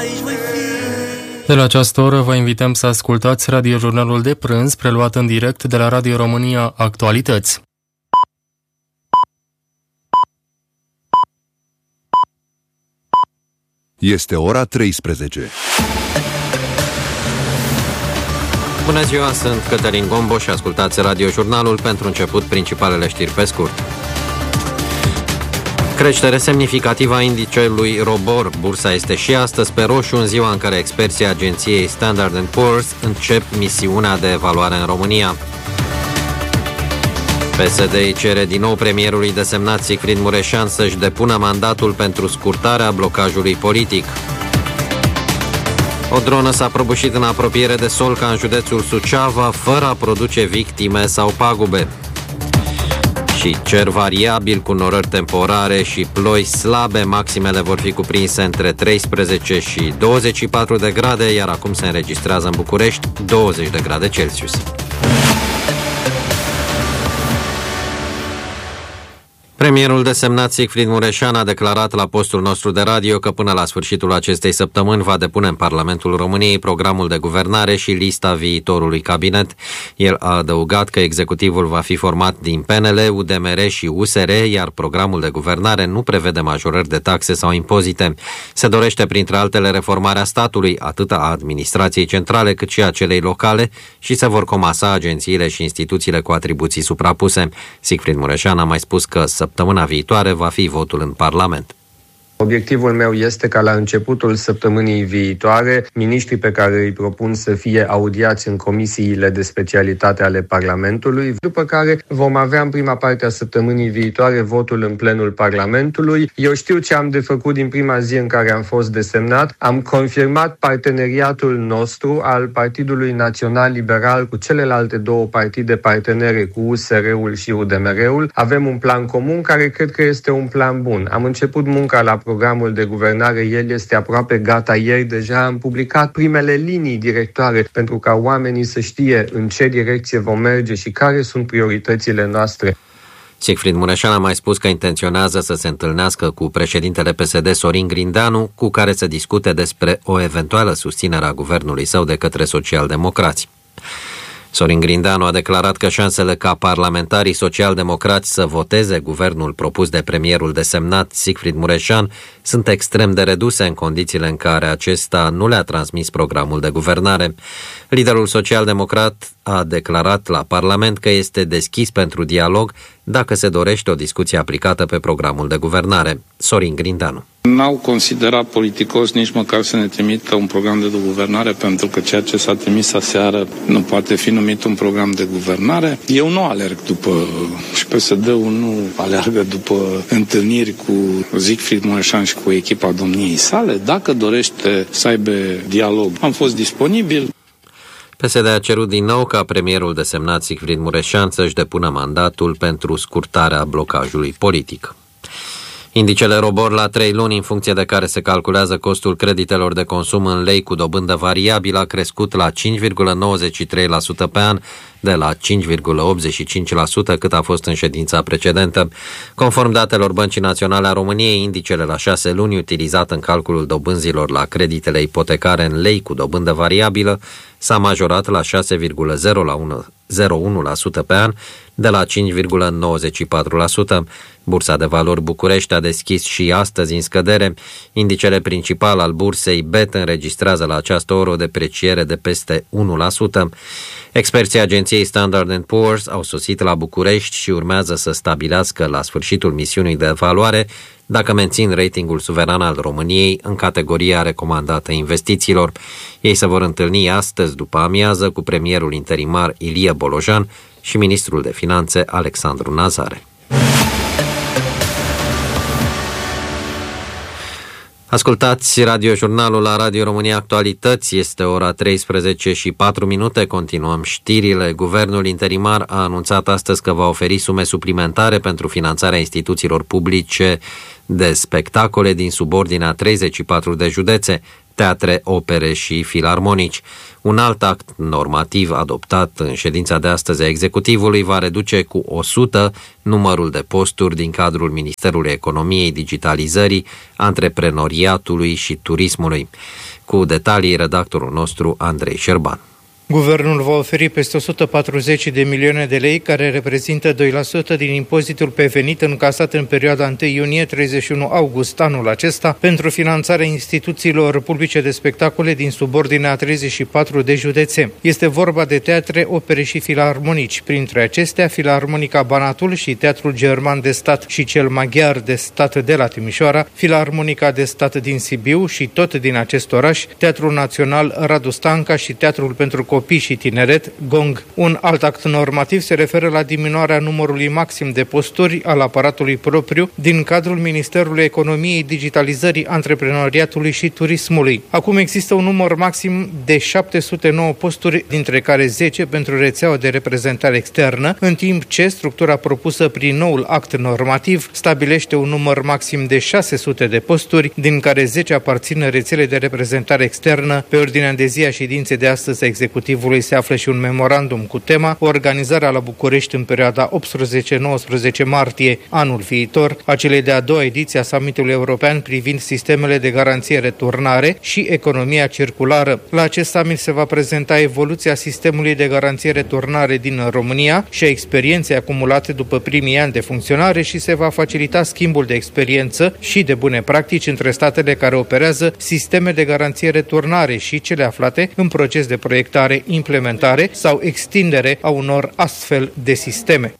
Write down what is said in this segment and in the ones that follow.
De la această oră vă invităm să ascultați radiojurnalul de prânz preluat în direct de la Radio România Actualități. Este ora 13. Bună ziua, sunt Cătălin Gombo și ascultați radiojurnalul. Pentru început, principalele știri pe scurt. Creștere semnificativă a indicelui ROBOR. Bursa este și astăzi pe roșu, în ziua în care experții agenției Standard & Poor's încep misiunea de evaluare în România. PSD îi cere din nou premierului desemnat Sigfrid Mureșan să-și depună mandatul pentru scurtarea blocajului politic. O dronă s-a prăbușit în apropiere de Solca, în județul Suceava, fără a produce victime sau pagube. Și cer variabil cu norări temporare și ploi slabe, maximele vor fi cuprinse între 13 și 24 de grade, iar acum se înregistrează în București 20 de grade Celsius. Premierul desemnat Sigfrid Mureșan a declarat la postul nostru de radio că până la sfârșitul acestei săptămâni va depune în Parlamentul României programul de guvernare și lista viitorului cabinet. El a adăugat că executivul va fi format din PNL, UDMR și USR, iar programul de guvernare nu prevede majorări de taxe sau impozite. Se dorește, printre altele, reformarea statului, atât a administrației centrale cât și a celei locale, și se vor comasa agențiile și instituțiile cu atribuții suprapuse. Sigfrid Mureșan a mai spus că săptămâna viitoare va fi votul în Parlament. Obiectivul meu este ca la începutul săptămânii viitoare, miniștrii pe care îi propun să fie audiați în comisiile de specialitate ale Parlamentului, după care vom avea în prima parte a săptămânii viitoare votul în plenul Parlamentului. Eu știu ce am de făcut din prima zi în care am fost desemnat. Am confirmat parteneriatul nostru al Partidului Național Liberal cu celelalte două partide partenere, cu USR-ul și UDMR-ul. Avem un plan comun care cred că este un plan bun. Am început munca la programul de guvernare, el este aproape gata. Ieri deja am publicat primele linii directoare pentru ca oamenii să știe în ce direcție vom merge și care sunt prioritățile noastre. Sigfrid Mureșan a mai spus că intenționează să se întâlnească cu președintele PSD Sorin Grindeanu, cu care să discute despre o eventuală susținere a guvernului său de către socialdemocrați. Sorin Grindeanu a declarat că șansele ca parlamentarii social-democrați să voteze guvernul propus de premierul desemnat Sigfrid Mureșan sunt extrem de reduse în condițiile în care acesta nu le-a transmis programul de guvernare. Liderul social-democrat a declarat la Parlament că este deschis pentru dialog dacă se dorește o discuție aplicată pe programul de guvernare. Sorin Grindeanu. N-au considerat politicos nici măcar să ne trimită un program de guvernare, pentru că ceea ce s-a trimis aseară nu poate fi numit un program de guvernare. Eu nu alerg după, și PSD-ul nu alergă după întâlniri cu Sigfrid Mureșan și cu echipa domniei sale. Dacă dorește să aibă dialog, am fost disponibil. PSD a cerut din nou ca premierul desemnat Sigfrid Mureșan să-și depună mandatul pentru scurtarea blocajului politic. Indicele ROBOR la 3 luni, în funcție de care se calculează costul creditelor de consum în lei cu dobândă variabilă, a crescut la 5,93% pe an, de la 5,85% cât a fost în ședința precedentă. Conform datelor Băncii Naționale a României, indicele la 6 luni utilizat în calculul dobânzilor la creditele ipotecare în lei cu dobândă variabilă s-a majorat la 6,01% pe an, de la 5,94%. Bursa de valori București a deschis și astăzi în scădere. Indicele principal al bursei BET înregistrează la această oră o depreciere de peste 1%. Experții agenției Standard & Poor's au sosit la București și urmează să stabilească la sfârșitul misiunii de evaluare dacă mențin ratingul suveran al României în categoria recomandată investițiilor. Ei se vor întâlni astăzi după amiază cu premierul interimar Ilie Bolojan și ministrul de Finanțe Alexandru Nazare. Ascultați radiojurnalul la Radio România Actualități, este ora 13 și 4 minute, continuăm știrile. Guvernul interimar a anunțat astăzi că va oferi sume suplimentare pentru finanțarea instituțiilor publice de spectacole din subordinea 34 de județe. teatre, opere și filarmonici. Un alt act normativ adoptat în ședința de astăzi a executivului va reduce cu 100 numărul de posturi din cadrul Ministerului Economiei, Digitalizării, Antreprenoriatului și Turismului. Cu detalii, redactorul nostru Andrei Șerban. Guvernul va oferi peste 140 de milioane de lei, care reprezintă 2% din impozitul pe venit încasat în perioada 1 iunie-31 august anul acesta pentru finanțarea instituțiilor publice de spectacole din subordinea 34 de județe. Este vorba de teatre, opere și filarmonici. Printre acestea, Filarmonica Banatul și Teatrul German de Stat și cel Maghiar de Stat de la Timișoara, Filarmonica de Stat din Sibiu și tot din acest oraș, Teatrul Național Radu Stanca și Teatrul pentru Copii și Tineret, GONG. Un alt act normativ se referă la diminuarea numărului maxim de posturi al aparatului propriu din cadrul Ministerului Economiei, Digitalizării, Antreprenoriatului și Turismului. Acum există un număr maxim de 709 posturi, dintre care 10 pentru rețeaua de reprezentare externă, în timp ce structura propusă prin noul act normativ stabilește un număr maxim de 600 de posturi, din care 10 aparțin rețelei de reprezentare externă. Pe ordinea de zi a ședinței de astăzi a executivului se află și un memorandum cu tema organizarea la București în perioada 18-19 martie anul viitor a celei de-a doua ediție a summitului european privind sistemele de garanție returnare și economia circulară. La acest summit se va prezenta evoluția sistemului de garanție returnare din România și a experienței acumulate după primii ani de funcționare și se va facilita schimbul de experiență și de bune practici între statele care operează sisteme de garanție returnare și cele aflate în proces de proiectare, implementare sau extindere a unor astfel de sisteme.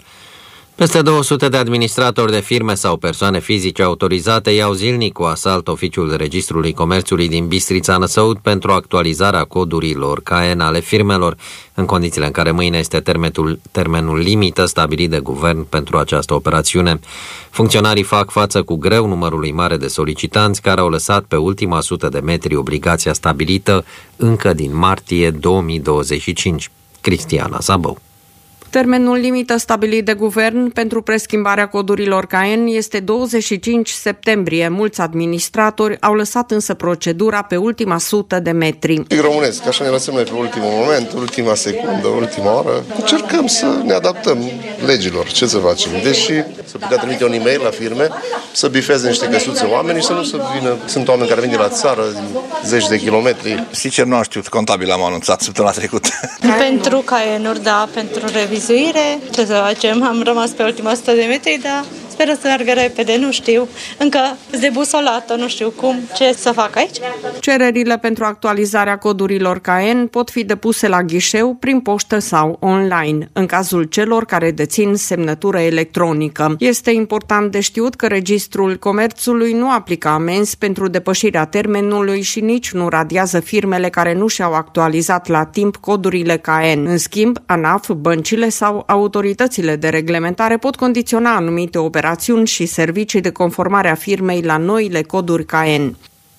Peste 200 de administratori de firme sau persoane fizice autorizate iau zilnic cu asalt oficiul Registrului Comerțului din Bistrița Năsăud pentru actualizarea codurilor KN ale firmelor, în condițiile în care mâine este termenul limită stabilit de guvern pentru această operațiune. Funcționarii fac față cu greu numărului mare de solicitanți care au lăsat pe ultima 100 de metri obligația stabilită încă din martie 2025. Cristiana Sabău. Termenul limită stabilit de guvern pentru preschimbarea codurilor KN este 25 septembrie. Mulți administratori au lăsat însă procedura pe ultima 100 de metri. Românesc, așa ne lăsăm noi pe ultimul moment, ultima secundă, ultima oră. Încercăm să ne adaptăm legilor. Ce să facem? Deși să putea trimite un e-mail la firme, să bifeze niște căsuțe oameni și să nu să vină. Sunt oameni care vin de la țară, zeci de kilometri. Sincer, nu am știut, contabil am anunțat săptămâna trecută. Pentru KN-uri, da, pentru revizuire. Ce să facem? Am rămas pe ultima 100 de metri, dar speră să meargă repede, nu știu. Încă debusolată, nu știu ce să fac aici. Cererile pentru actualizarea codurilor KN pot fi depuse la ghișeu, prin poștă sau online, în cazul celor care dețin semnătură electronică. Este important de știut că Registrul Comerțului nu aplică amenzi pentru depășirea termenului și nici nu radiază firmele care nu și-au actualizat la timp codurile KN. În schimb, ANAF, băncile sau autoritățile de reglementare pot condiționa anumite operațiuni și servicii de conformare a firmei la noile coduri KN.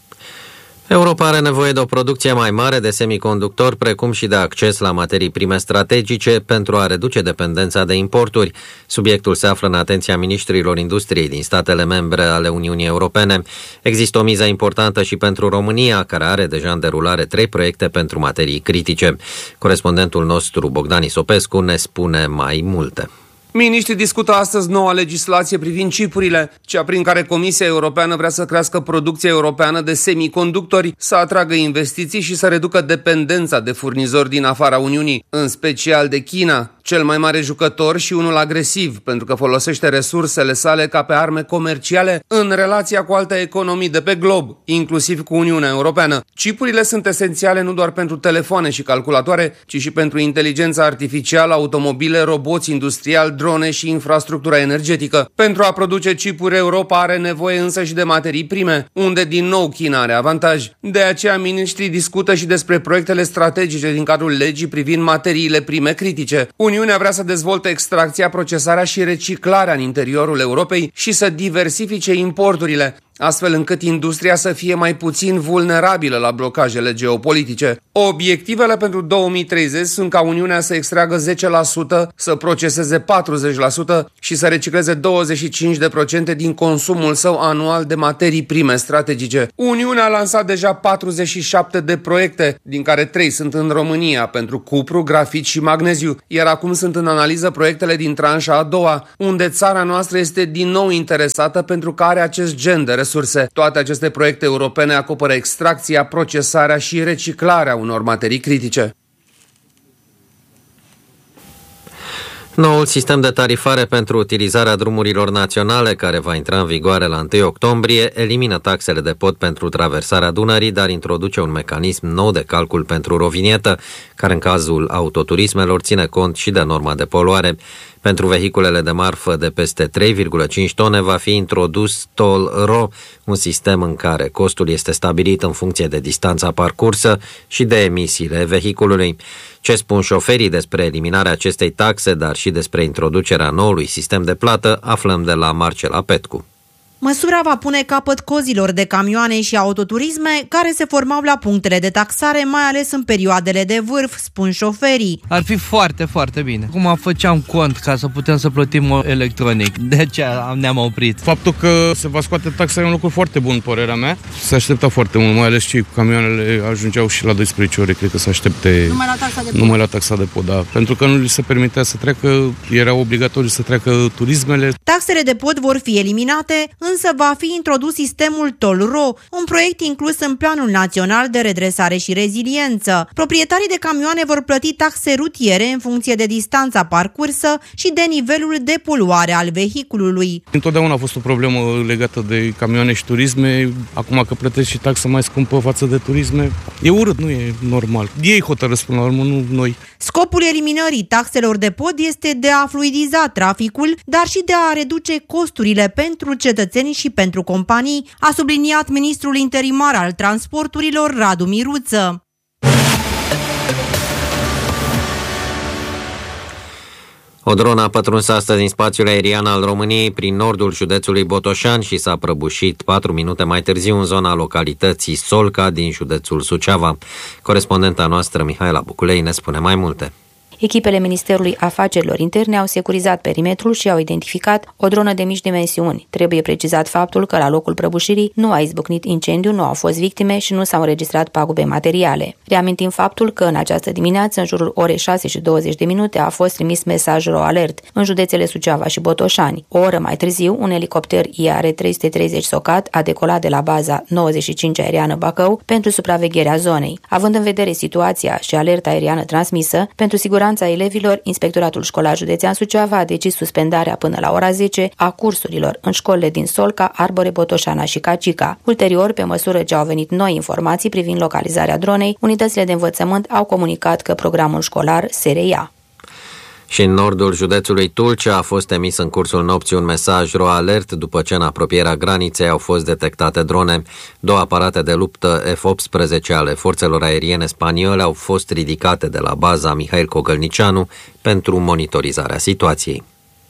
Europa are nevoie de o producție mai mare de semiconductori, precum și de acces la materii prime strategice pentru a reduce dependența de importuri. Subiectul se află în atenția ministrilor industriei din statele membre ale Uniunii Europene. Există o miză importantă și pentru România, care are deja în derulare 3 proiecte pentru materii critice. Corespondentul nostru, Bogdan Isopescu, ne spune mai multe. Miniștrii discută astăzi noua legislație privind chipurile, cea prin care Comisia Europeană vrea să crească producția europeană de semiconductori, să atragă investiții și să reducă dependența de furnizori din afara Uniunii, în special de China, cel mai mare jucător și unul agresiv, pentru că folosește resursele sale ca pe arme comerciale în relația cu alte economii de pe glob, inclusiv cu Uniunea Europeană. Chipurile sunt esențiale nu doar pentru telefoane și calculatoare, ci și pentru inteligența artificială, automobile, roboți industriali, drone și infrastructura energetică. Pentru a produce chipuri, Europa are nevoie însă și de materii prime, unde din nou China are avantaj. De aceea, miniștrii discută și despre proiectele strategice din cadrul legii privind materiile prime critice. Uniunea vrea să dezvolte extracția, procesarea și reciclarea în interiorul Europei și să diversifice importurile. astfel încât industria să fie mai puțin vulnerabilă la blocajele geopolitice. Obiectivele pentru 2030 sunt ca Uniunea să extragă 10%, să proceseze 40% și să recicleze 25% din consumul său anual de materii prime strategice. Uniunea a lansat deja 47 de proiecte, din care 3 sunt în România pentru cupru, grafit și magneziu, iar acum sunt în analiză proiectele din tranșa a doua, unde țara noastră este din nou interesată pentru că are acest gen de resurse. Toate aceste proiecte europene acoperă extracția, procesarea și reciclarea unor materii critice. Noul sistem de tarifare pentru utilizarea drumurilor naționale, care va intra în vigoare la 1 octombrie, elimină taxele de pod pentru traversarea Dunării, dar introduce un mecanism nou de calcul pentru rovinietă, care în cazul autoturismelor ține cont și de norma de poluare. Pentru vehiculele de marfă de peste 3,5 tone va fi introdus toll-ro, un sistem în care costul este stabilit în funcție de distanța parcursă și de emisiile vehiculului. Ce spun șoferii despre eliminarea acestei taxe, dar și despre introducerea noului sistem de plată, aflăm de la Marcela Petcu. Măsura va pune capăt cozilor de camioane și autoturisme care se formau la punctele de taxare, mai ales în perioadele de vârf, spun șoferii. Ar fi foarte, foarte bine. Acum făceam cont ca să putem să plătim electronic. De aceea ne-am oprit. Faptul că se va scoate taxa e un lucru foarte bun, părerea mea. Se aștepta foarte mult, mai ales și camioanele ajungeau și la 12 ore, cred că se aștepte numai la taxa de pod, da. Pentru că nu li se permitea să treacă, era obligatoriu să treacă turismele. Taxele de pod vor fi eliminate, însă va fi introdus sistemul toll-ro, un proiect inclus în Planul Național de Redresare și Reziliență. Proprietarii de camioane vor plăti taxe rutiere în funcție de distanța parcursă și de nivelul de poluare al vehiculului. Întotdeauna a fost o problemă legată de camioane și turisme, acum că plătesc și taxă mai scumpă față de turisme, e urât, nu e normal. Ei hotărăsc până la urmă, nu noi. Scopul eliminării taxelor de pod este de a fluidiza traficul, dar și de a reduce costurile pentru cetățeni și pentru companii, a subliniat ministrul interimar al transporturilor, Radu Miruță. O dronă a pătruns astăzi în spațiul aerian al României prin nordul județului Botoșani și s-a prăbușit 4 minute mai târziu în zona localității Solca din județul Suceava. Corespondenta noastră, Mihaela Buculei, ne spune mai multe. Echipele Ministerului Afacerilor Interne au securizat perimetrul și au identificat o dronă de mici dimensiuni. Trebuie precizat faptul că la locul prăbușirii nu a izbucnit incendiu, nu au fost victime și nu s-au înregistrat pagube materiale. Reamintim faptul că în această dimineață, în jurul orei 6:20, a fost trimis mesaj RoAlert în județele Suceava și Botoșani. O oră mai târziu, un elicopter IAR-330 Socat a decolat de la baza 95 aeriană Bacău pentru supravegherea zonei. Având în vedere situația și alerta aeriană transmisă, pentru siguranța elevilor, Inspectoratul Școlar Județean Suceava a decis suspendarea până la ora 10 a cursurilor în școlile din Solca, Arbore, Botoșana și Cacica. Ulterior, pe măsură ce au venit noi informații privind localizarea dronei, unitățile de învățământ au comunicat că programul școlar se reia. Și în nordul județului Tulcea a fost emis în cursul nopții un mesaj RoAlert după ce în apropierea graniței au fost detectate drone. 2 aparate de luptă F-18 ale forțelor aeriene spaniole au fost ridicate de la baza Mihail Cogălnicianu pentru monitorizarea situației.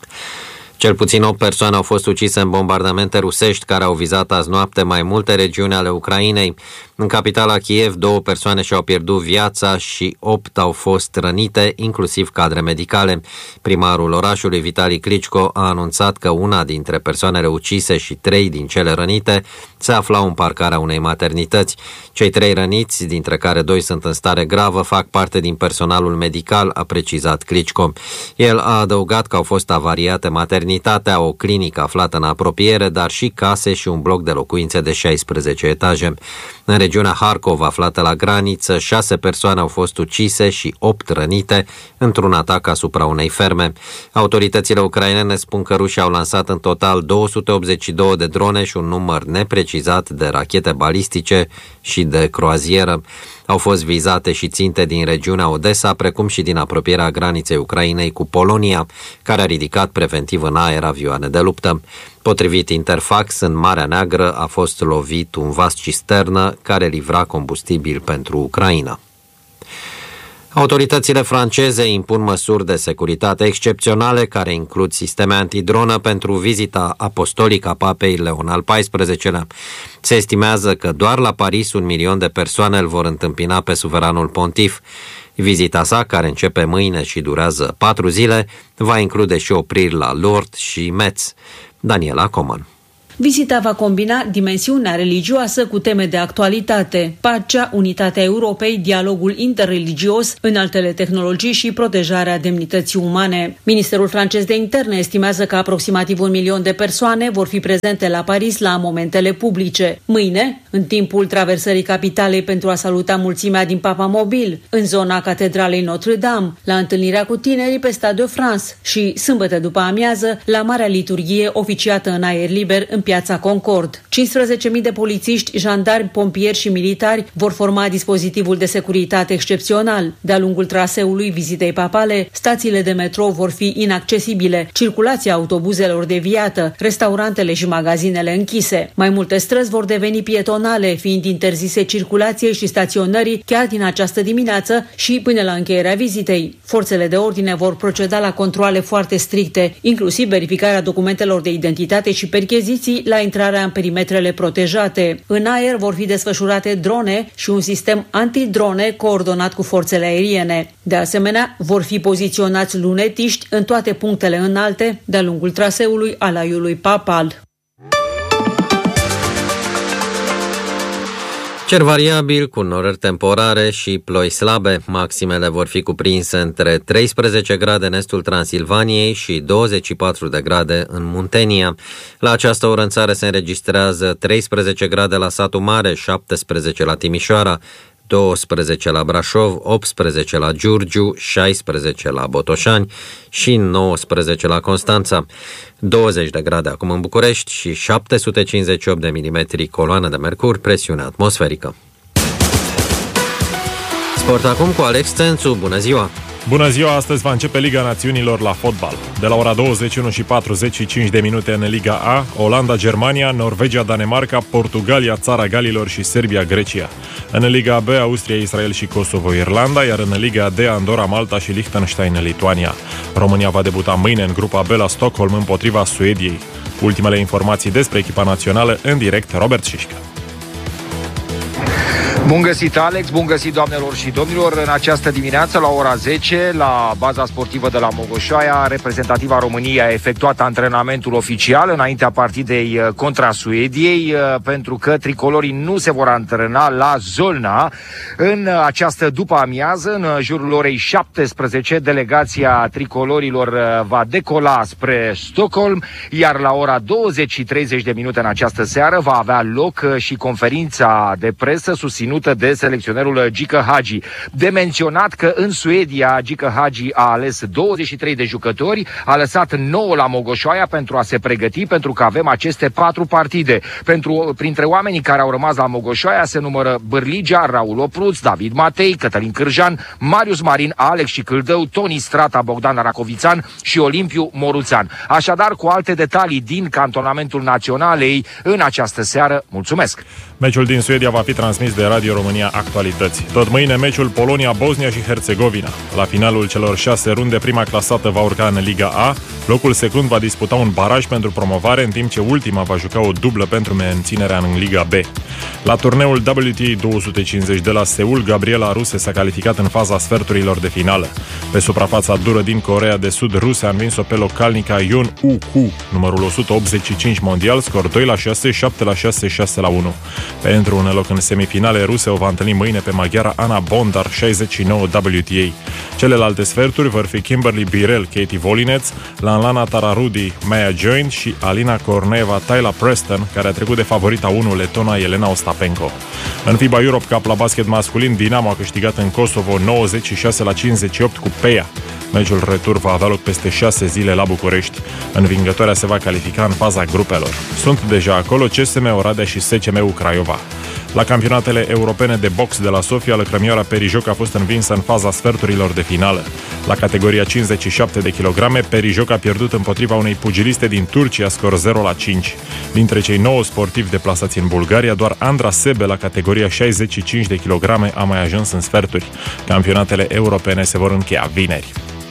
Cel puțin 8 persoane au fost ucise în bombardamente rusești care au vizat azi noapte mai multe regiuni ale Ucrainei. În capitala Kiev, 2 persoane și-au pierdut viața și 8 au fost rănite, inclusiv cadre medicale. Primarul orașului, Vitali Klitschko, a anunțat că una dintre persoanele ucise și 3 din cele rănite se aflau în parcarea unei maternități. Cei 3 răniți, dintre care 2 sunt în stare gravă, fac parte din personalul medical, a precizat Klitschko. El a adăugat că au fost avariate maternitatea, o clinică aflată în apropiere, dar și case și un bloc de locuințe de 16 etaje. În regiunea Harkov, aflată la graniță, 6 persoane au fost ucise și 8 rănite într-un atac asupra unei ferme. Autoritățile ucrainene spun că rușii au lansat în total 282 de drone și un număr neprecizat de rachete balistice și de croazieră. Au fost vizate și ținte din regiunea Odessa, precum și din apropierea graniței Ucrainei cu Polonia, care a ridicat preventiv în aer avioane de luptă. Potrivit Interfax, în Marea Neagră a fost lovit un vas cisternă care livra combustibil pentru Ucraina. Autoritățile franceze impun măsuri de securitate excepționale care includ sisteme antidronă pentru vizita apostolică a papei Leon al XIV-lea. Se estimează că doar la Paris 1 milion de persoane îl vor întâmpina pe suveranul pontif. Vizita sa, care începe mâine și durează 4 zile, va include și opriri la Lourdes și Metz. Daniela Coman. Vizita va combina dimensiunea religioasă cu teme de actualitate, pacea, unitatea Europei, dialogul interreligios, înaltele tehnologii și protejarea demnității umane. Ministerul francez de interne estimează că aproximativ 1 milion de persoane vor fi prezente la Paris la momentele publice. Mâine, în timpul traversării capitalei pentru a saluta mulțimea din Papamobil, în zona Catedralei Notre-Dame, la întâlnirea cu tinerii pe Stade de France și, sâmbătă după amiază, la Marea Liturghie oficiată în aer liber în Piața Concord. 15.000 de polițiști, jandarmi, pompieri și militari vor forma dispozitivul de securitate excepțional. De-a lungul traseului vizitei papale, stațiile de metrou vor fi inaccesibile, circulația autobuzelor deviată, restaurantele și magazinele închise. Mai multe străzi vor deveni pietonale, fiind interzise circulației și staționării chiar din această dimineață și până la încheierea vizitei. Forțele de ordine vor proceda la controale foarte stricte, inclusiv verificarea documentelor de identitate și percheziții la intrarea în perimetrele protejate. În aer vor fi desfășurate drone și un sistem antidrone coordonat cu forțele aeriene. De asemenea, vor fi poziționați lunetiști în toate punctele înalte de-a lungul traseului alaiului papal. Cer variabil, cu norări temporare și ploi slabe. Maximele vor fi cuprinse între 13 grade în estul Transilvaniei și 24 de grade în Muntenia. La această oră în țară se înregistrează 13 grade la Satul Mare, 17 la Timișoara, 12 la Brașov, 18 la Giurgiu, 16 la Botoșani și 19 la Constanța. 20 de grade acum în București și 758 de milimetri coloană de mercur, presiune atmosferică. Sport acum cu Alex Țențu. Bună ziua! Bună ziua! Astăzi va începe Liga Națiunilor la fotbal. De la ora 21 și 45 de minute în Liga A, Olanda, Germania, Norvegia, Danemarca, Portugalia, Țara Galilor și Serbia, Grecia. În Liga B, Austria, Israel și Kosovo, Irlanda, iar în Liga D, Andorra, Malta și Liechtenstein, Lituania. România va debuta mâine în grupa B la Stockholm împotriva Suediei. Ultimele informații despre echipa națională în direct, Robert Șișcă. Bun găsit, Alex, bun găsit, doamnelor și domnilor. În această dimineață, la ora 10, la baza sportivă de la Mogoșoaia, reprezentativa României a efectuat antrenamentul oficial înaintea partidei contra Suediei, pentru că tricolorii nu se vor antrena la Zolna. În această după-amiază, în jurul orei 17, delegația tricolorilor va decola spre Stockholm, iar la ora 20 și 30 de minute în această seară va avea loc și conferința de presă susținută de selecționerul Gică Hagi. De menționat că în Suedia Gică Hagi a ales 23 de jucători, a lăsat 9 la Mogoșoaia pentru a se pregăti, pentru că avem aceste 4 partide. Printre oamenii care au rămas la Mogoșoaia se numără Bârligea, Raul Opruț, David Matei, Cătălin Cârjan, Marius Marin, Alex Cicâldău, Toni Strata, Bogdan Racovițan și Olimpiu Moruțan. Așadar, cu alte detalii din cantonamentul Naționalei în această seară, mulțumesc! Meciul din Suedia va fi transmis de Radio România Actualități. Tot mâine, meciul Polonia, Bosnia și Herțegovina. La finalul celor 6 runde, prima clasată va urca în Liga A. Locul secund va disputa un baraj pentru promovare, în timp ce ultima va juca o dublă pentru menținerea în Liga B. La turneul WTA 250 de la Seul, Gabriela Ruse s-a calificat în faza sferturilor de finală. Pe suprafața dură din Coreea de Sud, Ruse a învins-o pe localnica Yeon Woo, numărul 185 mondial, scor 2-6, 7-6, 6-1. Pentru un loc în semifinale, Ruse o va întâlni mâine pe maghiara Ana Bondar, 69 WTA. Celelalte sferturi vor fi Kimberly Birel, Katie Volinets, Lanlana Tararudi, Maya Joint și Alina Korneeva, Tyla Preston, care a trecut de favorita 1 letona Elena Ostapenko. În FIBA Europe Cup la basket masculin, Dinamo a câștigat în Kosovo 96-58 cu Peia. Meciul retur va avea loc peste 6 zile la București. Învingătoarea se va califica în faza grupelor. Sunt deja acolo CSM Oradea și SCM Craiova. La campionatele europene de box de la Sofia, lăcrămioara Perijoc a fost învinsă în faza sferturilor de finală. La categoria 57 de kilograme, Perijoc a pierdut împotriva unei pugiliste din Turcia, scor 0-5. Dintre cei 9 sportivi deplasați în Bulgaria, doar Andra Sebe la categoria 65 de kilograme a mai ajuns în sferturi. Campionatele europene se vor încheia vineri.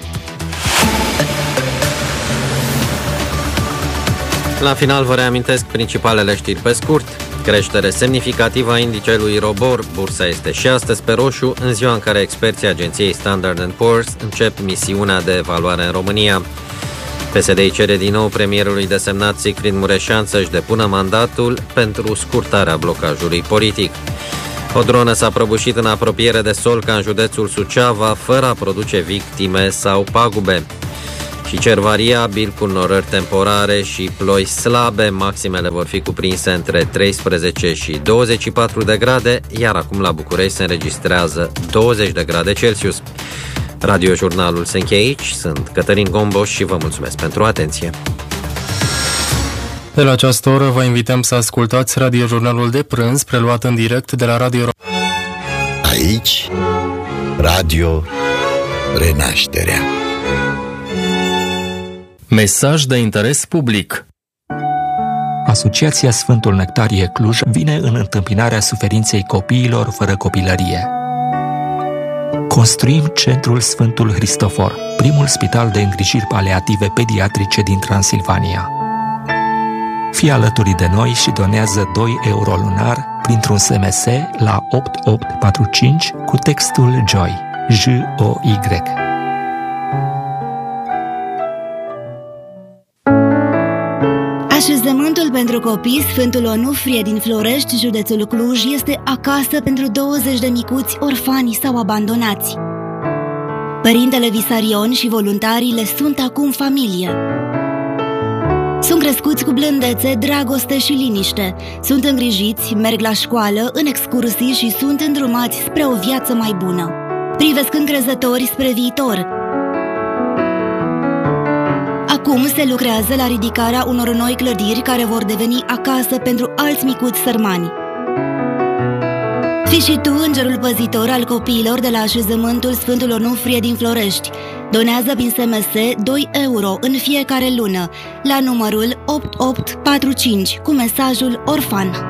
La final vă reamintesc principalele știri pe scurt. Creștere semnificativă a indicelui ROBOR. Bursa este și astăzi pe roșu, în ziua în care experții agenției Standard & Poor's încep misiunea de evaluare în România. PSD îi cere din nou premierului desemnat Sicrin Mureșan să-și depună mandatul pentru scurtarea blocajului politic. O dronă s-a prăbușit în apropiere de Solca, în județul Suceava, fără a produce victime sau pagube. Și cer variabil, cu norări temporare și ploi slabe, maximele vor fi cuprinse între 13 și 24 de grade, iar acum la București se înregistrează 20 de grade Celsius. Radiojurnalul se încheie aici, sunt Cătălin Gomboș și vă mulțumesc pentru atenție. De la această oră vă invităm să ascultați radiojurnalul de prânz, preluat în direct de la Radio Aici, Radio Renașterea. Mesaj de interes public. Asociația Sfântul Nectarie Cluj vine în întâmpinarea suferinței copiilor fără copilărie. Construim Centrul Sfântul Hristofor, primul spital de îngrijiri paliative pediatrice din Transilvania. Fii alături de noi și donează 2 euro lunar printr-un SMS la 8845 cu textul JOY, J-O-Y. Așezământul pentru copii Sfântul Onufrie din Florești, județul Cluj, este acasă pentru 20 de micuți orfani sau abandonați. Părintele Visarion și voluntarii le sunt acum familie. Sunt crescuți cu blândețe, dragoste și liniște. Sunt îngrijiți, merg la școală, în excursii și sunt îndrumați spre o viață mai bună. Privesc încrezători spre viitor. Acum se lucrează la ridicarea unor noi clădiri care vor deveni acasă pentru alți micuți sărmani. Fii și tu îngerul păzitor al copiilor de la așezământul Sfântul Onufrie din Florești. Donează prin SMS 2 euro în fiecare lună la numărul 8845 cu mesajul orfan.